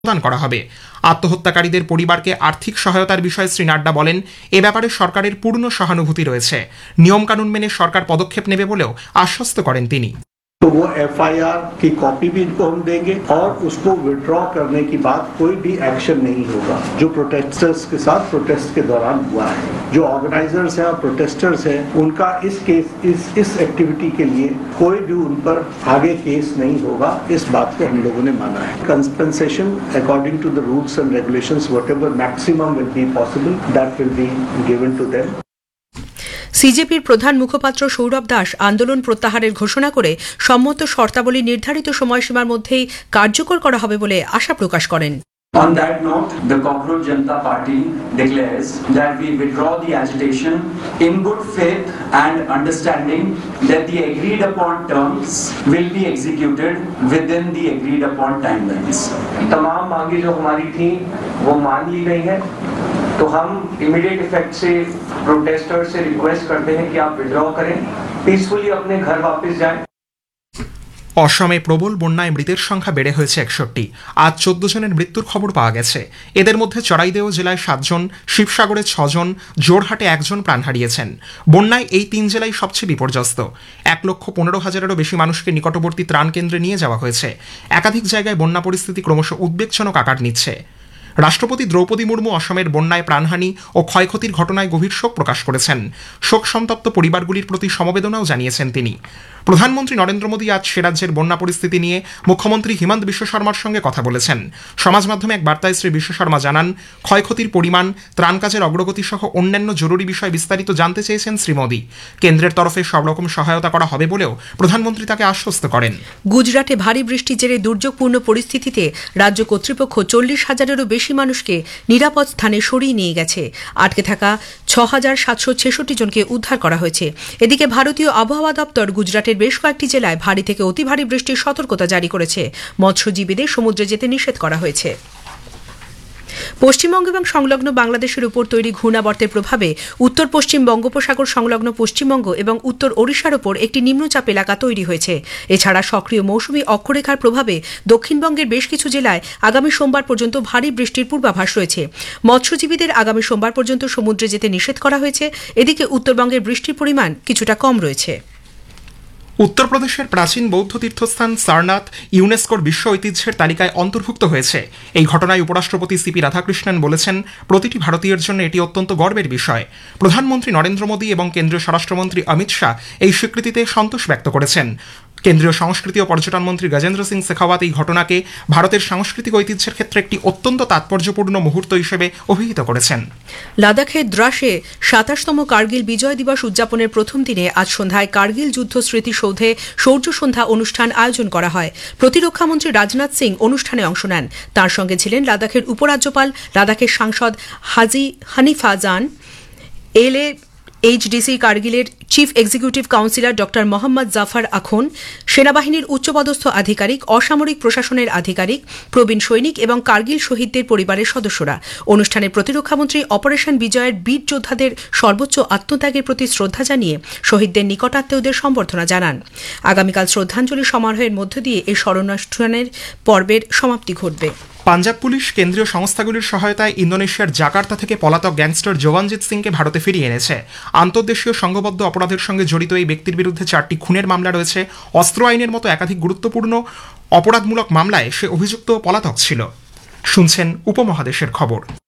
প্রদান করা হবে। আত্মহত্যাকারীদের পরিবারকে আর্থিক সহায়তার বিষয়ে শ্রী নাড্ডা বলেন, এ ব্যাপারে সরকারের পূর্ণ সহানুভূতি রয়েছে। নিয়মকানুন মেনে সরকার পদক্ষেপ নেবে বলেও আশ্বস্ত করেন তিনি। तो वो एफआईआर की कॉपी भी इनको हम देंगे और उसको विड्रॉ करने की बात कोई भी एक्शन नहीं होगा जो प्रोटेस्टर्स के साथ प्रोटेस्ट के दौरान हुआ है। जो ऑर्गेनाइजर्स हैं और प्रोटेस्टर्स हैं उनका इस एक्टिविटी के लिए कोई भी उन पर आगे केस नहीं होगा, इस बात को हम लोगों ने माना है। Compensation according to the rules and regulations whatever maximum will be possible that will be given to them. সিজেপির প্রধান মুখপাত্র সৌরভ দাস আন্দোলন প্রত্যাহারের ঘোষণা করে সম্মত শর্তাবলী নির্ধারিত সময়সীমার মধ্যেই কার্যকর করা হবে বলে আশা প্রকাশ করেন। On that note, the Cockroach Janata Party declares that we withdraw the agitation in good faith and understanding that the agreed upon terms will be executed within the agreed upon timelines. तमाम मांगे जो हमारी थी वो मान ली गई है, तो हम इमीडिएट इफेक्ट से प्रोटेस्टर्स से रिक्वेस्ट करते हैं कि आप विड्रॉ करें, पीसफुली अपने घर वापस जाएं। অসমে প্রবল বন্যায় মৃতের সংখ্যা বেড়ে হয়েছে 61। আজ 14 জনের মৃত্যুর খবর পাওয়া গেছে। এদের মধ্যে চড়াইদেও জেলায় 7 জন, শিবসাগরে 6 জন, জোরহাটে 1 জন প্রাণ হারিয়েছেন। বন্যায় এই 3 জেলাই সবচেয়ে বিপর্যস্ত। 1,15,000-এরও বেশি মানুষকে নিকটবর্তী ত্রাণ কেন্দ্রে নিয়ে যাওয়া হয়েছে। একাধিক জায়গায় বন্যা পরিস্থিতি ক্রমশ উদ্বেগজনক আকার নিচ্ছে। রাষ্ট্রপতি দ্রৌপদী মুর্মু অসমের বন্যায় প্রাণহানি ও ক্ষয়ক্ষতির ঘটনায় গভীর শোক প্রকাশ করেছেন। শোক সন্তপ্ত পরিবারগুলির প্রতি সমবেদনাও জানিয়েছেন তিনি। প্রধানমন্ত্রী নরেন্দ্র মোদী আজ সে রাজ্যের বন্যা পরিস্থিতি নিয়ে মুখ্যমন্ত্রী হিমন্ত বিশ্ব শর্মার সঙ্গে কথা বলেছেন। সমাজ মাধ্যমে এক বার্তায় শ্রী বিশ্ব শর্মা জানান, ক্ষয়ক্ষতির পরিমাণ, ত্রাণ কাজের অগ্রগতি সহ অন্যান্য জরুরি বিষয় বিস্তারিত জানতে চেয়েছেন শ্রী মোদী। কেন্দ্রের তরফে সব রকম সহায়তা করা হবে বলেও প্রধানমন্ত্রী তাকে আশ্বস্ত করেন। গুজরাটে ভারী বৃষ্টির জেরে দুর্যোগপূর্ণ পরিস্থিতিতে রাজ্য কর্তৃপক্ষ 40,000-এরও বেশি মানুষকে নিরাপদ স্থানে সরিয়ে নিয়ে গেছে। আটকে থাকা 6,766 জনকে উদ্ধার করা হয়েছে। এদিকে ভারতীয় আবহাওয়া দপ্তর গুজরাটের বেশ কয়েকটি জেলায় ভারী থেকে অতি ভারী বৃষ্টির সতর্কতা জারি করেছে। মৎস্যজীবীদের সমুদ্রে যেতে নিষেধ করা হয়েছে। পশ্চিমবঙ্গ এবং সংলগ্ন বাংলাদেশের উপর তৈরি ঘূর্ণাবর্তের প্রভাবে উত্তর পশ্চিম বঙ্গোপসাগর সংলগ্ন পশ্চিমবঙ্গ এবং উত্তর ওড়িশার উপর একটি নিম্নচাপ এলাকা তৈরি হয়েছে। এছাড়া সক্রিয় মৌসুমী অক্ষরেখার প্রভাবে দক্ষিণবঙ্গের বেশ কিছু জেলায় আগামী সোমবার পর্যন্ত ভারী বৃষ্টির পূর্বাভাস রয়েছে। মৎস্যজীবীদের আগামী সোমবার পর্যন্ত সমুদ্রে যেতে নিষেধ করা হয়েছে। এদিকে উত্তরবঙ্গের বৃষ্টির পরিমাণ কিছুটা কম রয়েছে। উত্তরপ্রদেশের প্রাচীন বৌদ্ধ তীর্থস্থান সারনাথ ইউনেস্কোর বিশ্ব ঐতিহ্যের তালিকায় অন্তর্ভুক্ত হয়েছে। এই ঘটনায় উপরাষ্ট্রপতি সিপি রাধাকৃষ্ণন বলেছেন, প্রতিটি ভারতীয়ের জন্য এটি অত্যন্ত গর্বের বিষয়। প্রধানমন্ত্রী নরেন্দ্র মোদী এবং কেন্দ্রীয় স্বরাষ্ট্রমন্ত্রী অমিত শাহ এই স্বীকৃতিতে সন্তোষ ব্যক্ত করেছেন। কেন্দ্রীয় সংস্কৃতি ও পর্যটন মন্ত্রী গজেন্দ্র সিং শেখাওয়াত এই ঘটনাকে ভারতের সাংস্কৃতিক ঐতিহ্যের ক্ষেত্রে একটি অত্যন্ত তাৎপর্যপূর্ণ মুহূর্ত হিসেবে অভিহিত করেছেন। লাদাখের দ্রাসে 27তম কার্গিল বিজয় দিবস উদযাপনের প্রথম দিনে আজ সন্ধ্যায় কার্গিল যুদ্ধ স্মৃতিসৌধে শৌর্য সন্ধ্যা অনুষ্ঠান আয়োজন করা হয়। প্রতিরক্ষামন্ত্রী রাজনাথ সিং অনুষ্ঠানে অংশ নেন। তাঁর সঙ্গে ছিলেন লাদাখের উপরাজ্যপাল, লাদাখের সাংসদ হাজি হানিফা জান, এইচডিসি কার্গিলের চিফ এক্সিকিউটিভ কাউন্সিলর ড মোহাম্মদ জাফর আখন, সেনাবাহিনীর উচ্চপদস্থ আধিকারিক, অসামরিক প্রশাসনের আধিকারিক, প্রবীণ সৈনিক এবং কার্গিল শহীদদের পরিবারের সদস্যরা। অনুষ্ঠানে প্রতিরক্ষামন্ত্রী অপারেশন বিজয়ের বীর যোদ্ধাদের সর্বোচ্চ আত্মত্যাগের প্রতি শ্রদ্ধা জানিয়ে শহীদদের নিকটাত্মীয়দের সম্বর্ধনা জানান। আগামীকাল শ্রদ্ধাঞ্জলি সমারোহের মধ্য দিয়ে এই স্মরণানুষ্ঠানের পর্বের সমাপ্তি ঘটবে। পাঞ্জাব পুলিশ কেন্দ্রীয় সংস্থাগুলির সহায়তায় ইন্দোনেশিয়ার জাকার্তা থেকে পলাতক গ্যাংস্টার জোবানজিৎ সিংকে ভারতে ফিরিয়ে এনেছে। আন্তর্দেশীয় সংঘবদ্ধ অপরাধের সঙ্গে জড়িত এই ব্যক্তির বিরুদ্ধে 4টি খুনের মামলা রয়েছে। অস্ত্র আইনের মতো একাধিক গুরুত্বপূর্ণ অপরাধমূলক মামলায় সে অভিযুক্ত পলাতক ছিল। শুনছেন উপমহাদেশের খবর।